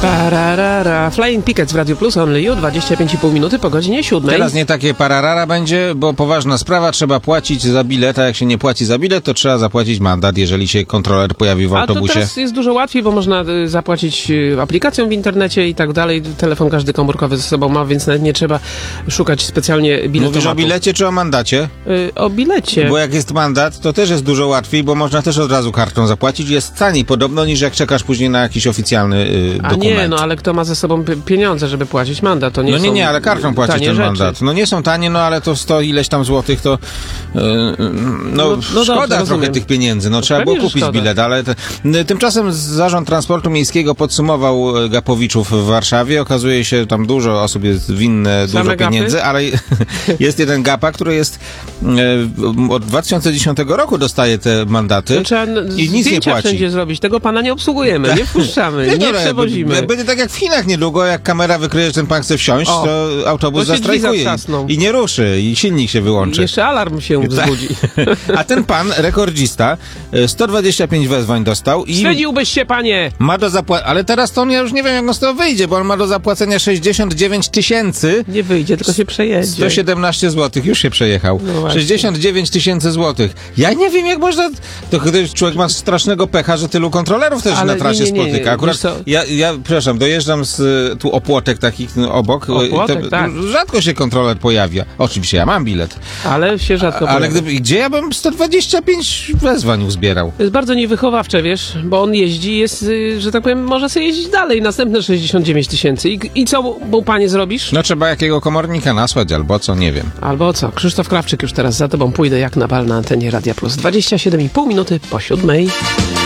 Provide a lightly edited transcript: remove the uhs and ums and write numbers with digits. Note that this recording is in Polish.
Pararara. Flying Pickets w Radio Plus Only You, 25,5 minuty po godzinie 7. Teraz nie takie pararara będzie, bo poważna sprawa, trzeba płacić za bilet, a jak się nie płaci za bilet, to trzeba zapłacić mandat, jeżeli się kontroler pojawi w autobusie. A to teraz jest dużo łatwiej, bo można zapłacić aplikacją w internecie i tak dalej. Telefon każdy komórkowy ze sobą ma, więc nawet nie trzeba szukać specjalnie biletomatu. Mówisz o bilecie czy o mandacie? O bilecie. Bo jak jest mandat, to też jest dużo łatwiej, bo można też od razu kartą zapłacić. Jest taniej podobno, niż jak czekasz później na jakiś oficjalny dokument. A nie, no ale kto ma ze sobą pieniądze, żeby płacić mandat? To nie no nie, ale kartą płacić ten rzeczy. mandat. No nie są tanie, no ale to 100 ileś tam złotych, to szkoda dobrze, trochę tych pieniędzy. No trzeba było kupić bilet, ale tymczasem Zarząd Transportu Miejskiego podsumował gapowiczów w Warszawie. Okazuje się, tam dużo osób jest winne dużo pieniędzy, ale jest jeden gapa, który jest od 2010 roku dostaje te mandaty i nic nie płaci. Wszędzie zrobić. Tego pana nie obsługujemy, nie wpuszczamy, nie przewozimy. Będzie tak jak w Chinach niedługo, jak kamera wykryje, że ten pan chce wsiąść, to autobus zastrajkuje i nie ruszy, i silnik się wyłączy. Jeszcze alarm się wzbudzi. A ten pan, rekordzista, 125 wezwań dostał i... Wstydziłbyś się, panie! Ma do zapłacenia, ale teraz to ja już nie wiem, jak on z tego wyjdzie, bo on ma do zapłacenia 69 tysięcy. Nie wyjdzie, tylko się przejedzie. 117 zł, już się przejechał. No 69 tysięcy złotych. Ja nie wiem, jak można... To człowiek ma strasznego pecha, że tylu kontrolerów też na trasie spotyka. Akurat ja, przepraszam, dojeżdżam z tu opłotek takich obok. Opłotek, tak. Rzadko się kontroler pojawia. Oczywiście, ja mam bilet. Ale się rzadko pojawia. Ale gdzie ja bym 125 wezwań uzbierał? To jest bardzo niewychowawcze, wiesz, bo on jeździ, jest, że tak powiem, może sobie jeździć dalej, następne 69 tysięcy. I co, bo panie zrobisz? No trzeba jakiego komornika nasłać, albo co, nie wiem. Albo co, Krzysztof Krawczyk już teraz za tobą pójdę jak na bal na antenie Radia Plus. 27,5 minuty po 7.